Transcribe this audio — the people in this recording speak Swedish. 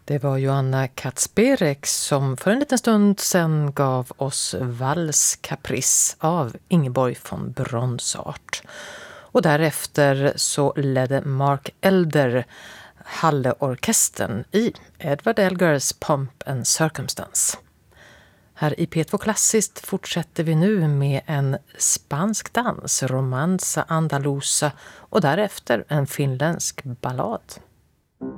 Det var Joanna Kacperek som för en liten stund sedan gav oss Vals Caprice av Ingeborg von Bronsart. Och därefter så ledde Mark Elder Halleorkestern i Edward Elgars Pomp and Circumstance. Här i P2 Klassiskt fortsätter vi nu med en spansk dans, Romanza Andalusa, och därefter en finländsk ballad.